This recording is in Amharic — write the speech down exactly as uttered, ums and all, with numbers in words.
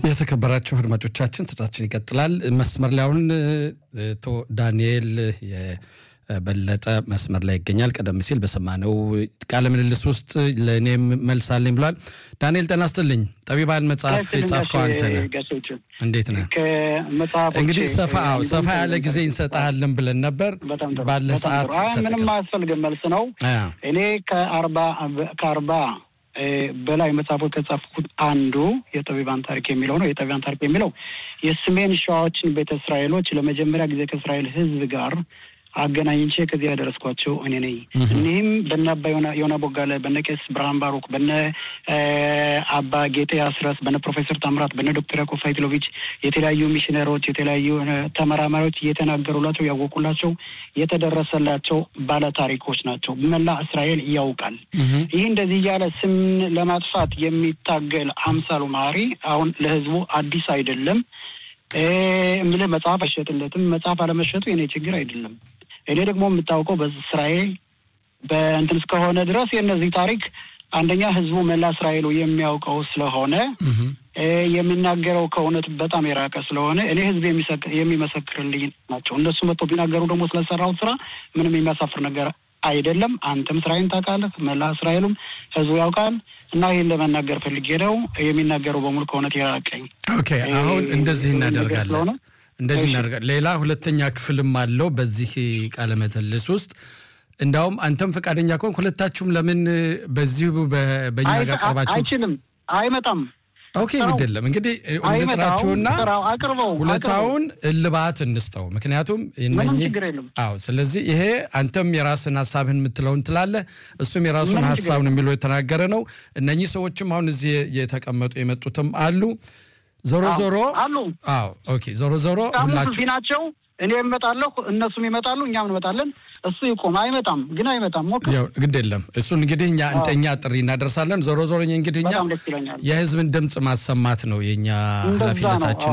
የተከበራችሁ አድማጮቻችን ስራችን ይቀጥላል መስመር ላይ አሁን ቶ ዳንኤል የበለጠ መስመር ላይ ይገኛል ቀደም ሲል በሰማነው ቃለ ምልልስ ውስጥ ለኔም መልሳለኝ ብሏል ዳንኤል ተናስተልኝ ጠቢባን መጽሐፍ ጻፍከው አንተ ነህ እንዴት ነህ ከመጽሐፎች እንግዲህ ሰፋው ሰፋ ያለ ጊዜ እንሰጣለን ብለን ነበር ባለ ሰዓት ምንም ማስፈልገም መልስ ነው እኔ ከአርባ ከአርባ በላይ መጽሐፎች ከጻፍኩት አንዱ የጠቢባን ታሪክ የሚለው ነው የጠቢባን ታሪክ የሚለው የሰሜን ሸዋዎችን ቤተ እስራኤሎች ለመጀመሪያ ጊዜ ከእስራኤል ህዝብ ጋር አገናኝቼ ከዚህ ያደረስኳቸው እኔ ነኝ እነም በእናባ ዮና ቦጋለ በነቄስ ብርሃን ባሩክ በነ አባ ጌጤ አስረስ በነ ፕሮፌሰር ታምራት በነ ዶክተር ያዕቆብ ፋይትሎቪች የተለያዩ ሚሽነሮች የተለያዩ ተመራማሪዎች እየተናገሩላቸው ያወቁላቸው የተደረሰላቸው ባለ ታሪኮች ናቸው በመላ እስራኤል ያውቃል ይሄ እንደዚህ ያለ ስም ለማጥፋት የሚታገል አምሳሉ ማሪ አሁን ለህዝቡ አዲስ አይደለም እ ምለ መጽሐፍ አሸጥለትም መጽሐፍ አለመሸጡ የኔ ችግር አይደለም እኔ ደግሞ የምታውቀው በእስራኤል በእንትን እስከሆነ ድረስ የነዚህ ታሪክ አንደኛ ህዝቡ መላ እስራኤሉ የሚያውቀው ስለሆነ እ የሚናገረው ከእውነት በጣም የራቀ ስለሆነ እኔ ህዝብ የሚመሰክርልኝ ናቸው እነሱ መጥቶ ቢናገሩ ደግሞ ስለሰራው ስራ ምንም የሚያሳፍር ነገር አይደለም አንተም እስራኤልን ታውቃለህ መላ እስራኤሉም ህዝቡ ያውቃል እና ይሄን ለመናገር ፈልጌ ነው የሚናገረው በሙሉ ከእውነት የራቀኝ ኦኬ አሁን እንደዚህ እናደርጋለን እንደዚህ እናደርጋለን ሌላ ሁለተኛ ክፍልም አለው በዚህ ቃለ ምልልስ ውስጥ እንዳውም አንተም ፈቃደኛ ከሆንክ ሁለታችሁም ለምን በዚህ በእኛ ጋር ቀርባችሁ አይችልም አይመጣም ኦኬ አይደለም እንግዲህ እንድራችሁና ሁለታውን እልባት እንስተው ምክንያቱም እነኚህ አዎ ስለዚህ ይሄ አንተም የራስን ሐሳብህን ምትለውን ትላለህ እሱም የራሱን ሐሳቡን የሚለው የተናገረ ነው እነኚህ ሰዎችም አሁን እዚህ የተቀመጡ የመጡትም አሉ ዞሮ ዞሮ አዎ ኦኬ ዞሮ ዞሮ ሁላችሁ ናቸው እኔ እመጣለሁ እነሱም ይመጣሉ እኛም እንመጣለን እሱ ይቆም አይመጣም ግን አይመጣም ሞክር ያው ግድ የለም እሱ እንግዲህ እኛ እንተኛ ጥሪ እናደርሳለን ዞሮ ዞሮ እንግዲህ እኛ የህዝብን ድምጽ ማሰማት ነው የኛ ኃላፊነታችን